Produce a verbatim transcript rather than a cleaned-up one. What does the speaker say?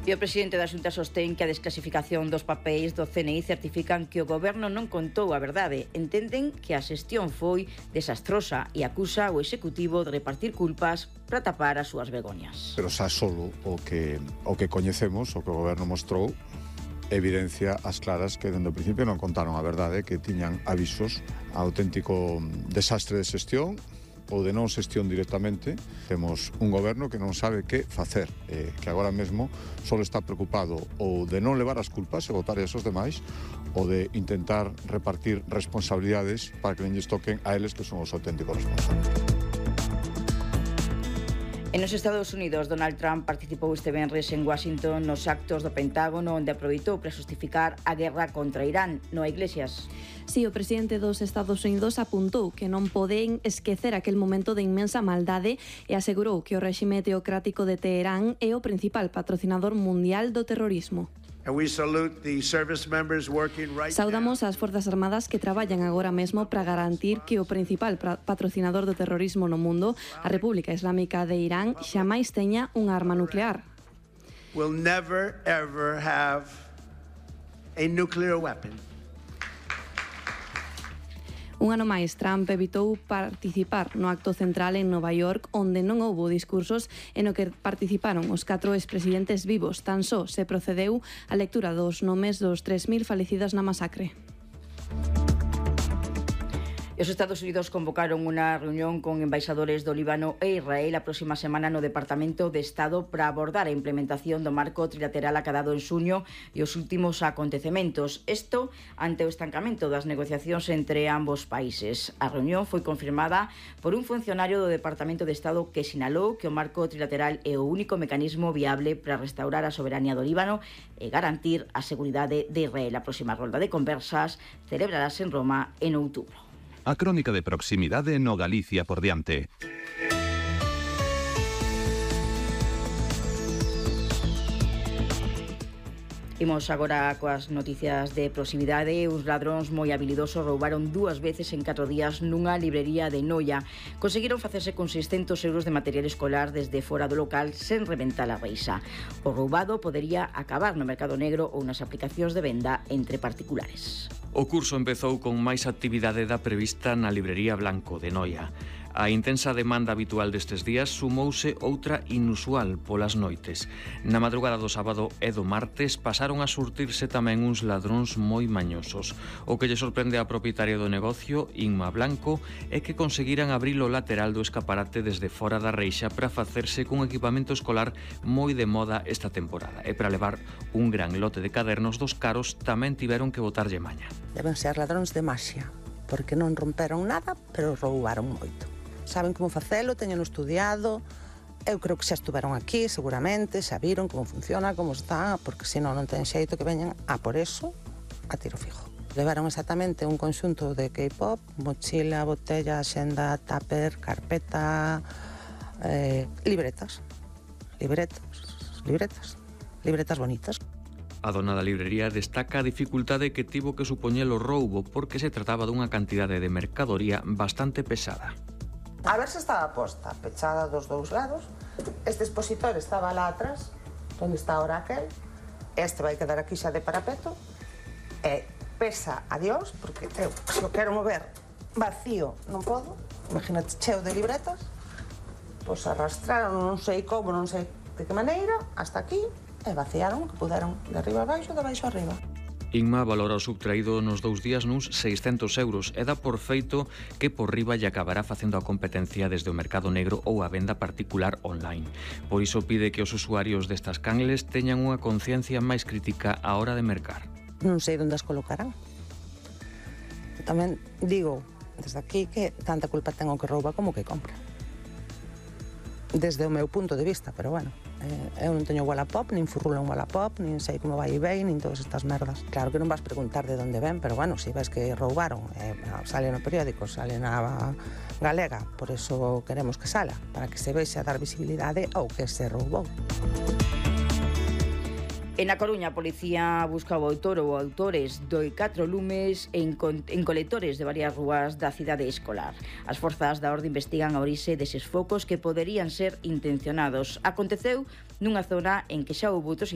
E o presidente da Xunta sostén que a desclasificación dos papéis do C N I certifican que o goberno non contou a verdade. Entenden que a xestión foi desastrosa e acusa o executivo de repartir culpas para tapar as súas vergoñas. Pero xa solo o que, o que coñecemos, o que o goberno mostrou, evidencia as claras que dende o principio non contaron a verdade, que tiñan avisos a auténtico desastre de xestión ou de non xestión directamente. Temos un goberno que non sabe que facer, eh, que agora mesmo só está preocupado ou de non levar as culpas e botar esos demais, ou de intentar repartir responsabilidades para que non lles toquen a eles que son os auténticos responsables. En os Estados Unidos, Donald Trump participou este venres en Washington nos actos do Pentágono onde aproveitou para justificar a guerra contra Irán. Noa Iglesias. Si, o presidente dos Estados Unidos apuntou que non poden esquecer aquel momento de inmensa maldade e asegurou que o réxime teocrático de Teherán é o principal patrocinador mundial do terrorismo. Saudamos as Forzas Armadas que traballan agora mesmo para garantir que o principal patrocinador do terrorismo no mundo, a República Islámica de Irán, xamais teña unha arma nuclear. Will never ever have a nuclear weapon. Un ano máis, Trump evitou participar no acto central en Nova York, onde non houbo discursos e no que participaron os catro expresidentes vivos. Tan só se procedeu a lectura dos nomes dos tres mil falecidos na masacre. Os Estados Unidos convocaron unha reunión con embaixadores do Líbano e Israel a próxima semana no Departamento de Estado para abordar a implementación do marco trilateral acadado en xuño e os últimos acontecementos. Isto ante o estancamento das negociacións entre ambos países. A reunión foi confirmada por un funcionario do Departamento de Estado que sinalou que o marco trilateral é o único mecanismo viable para restaurar a soberanía do Líbano e garantir a seguridade de Israel. A próxima rolda de conversas celebrarase en Roma en outubro. A crónica de proximidade no Galicia por diante. Imos agora coas noticias de proximidade. Uns ladróns moi habilidosos roubaron dúas veces en catro días nunha librería de Noia. Conseguiron facerse con seiscentos euros de material escolar desde fora do local sen reventar a reixa. O roubado podería acabar no mercado negro ou nas aplicacións de venda entre particulares. O curso empezou con máis actividade da prevista na librería Blanco de Noia. A intensa demanda habitual destes días sumouse outra inusual polas noites. Na madrugada do sábado e do martes pasaron a surtirse tamén uns ladróns moi mañosos. O que lle sorprende á propietaria do negocio, Inma Blanco, é que conseguiran abrir o lateral do escaparate desde fora da reixa para facerse cun equipamento escolar moi de moda esta temporada. E para levar un gran lote de cadernos dos caros tamén tiveron que botarlle maña. Deben ser ladróns de maxia, porque non romperon nada, pero roubaron moito. Saben como facelo, teñeno estudiado. Eu creo que xa estuveron aquí, seguramente, xa viron como funciona, como está, porque senón non ten xeito que veñan a por eso a tiro fijo. Levaron exactamente un conxunto de K-pop, mochila, botella, xenda, tupper, carpeta, eh, libretas, libretas, libretas, libretas bonitas. A dona da librería destaca a dificultade que tivo que supoñer o roubo porque se trataba dunha cantidade de mercadoría bastante pesada. A ver se estaba posta, pechada dos dous lados. Este expositor estaba lá atrás, onde está ahora aquel. Este vai quedar aquí xa de parapeto. E pesa a Dios, porque eu, se o quero mover vacío, non podo. Imagínate, cheo de libretas. Pois arrastraron, non sei como, non sei de que maneira, hasta aquí, e vaciaron o que puderon, de arriba a baixo, de baixo a arriba. Inma valora o subtraído nos dous días nuns seiscentos euros e dá por feito que por riba lle acabará facendo a competencia desde o mercado negro ou a venda particular online. Por iso pide que os usuarios destas canles teñan unha conciencia máis crítica á hora de mercar. Non sei onde as colocarán. Tamén digo desde aquí que tanta culpa ten o que rouba como que compra. Desde o meu punto de vista, pero bueno, eh, eu non teño Wallapop, nin furrulo en Wallapop, nin sei como vai eBay, nin todas estas merdas. Claro que non vas preguntar de onde ven, pero bueno, se ves que roubaron, eh, sale no periódico, sale na galega, por eso queremos que sala, para que se vexa dar visibilidade ao que se roubou. En A Coruña, a policía busca o autor ou autores do catro lumes en, en colectores de varias rúas da cidade escolar. As forzas da orde investigan a orixe deses focos que poderían ser intencionados. Aconteceu nunha zona en que xa houve outros